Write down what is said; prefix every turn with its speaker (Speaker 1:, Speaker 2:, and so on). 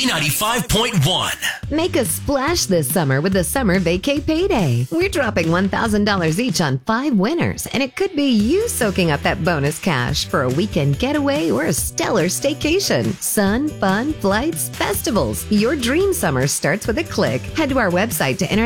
Speaker 1: B95.1.
Speaker 2: Make a splash this summer with the Summer Vacay Payday. We're dropping $1,000 each on 5 winners, and it could be you soaking up that bonus cash for a weekend getaway or a stellar staycation. Sun, fun, flights, festivals. Your dream summer starts with a click. Head to our website to enter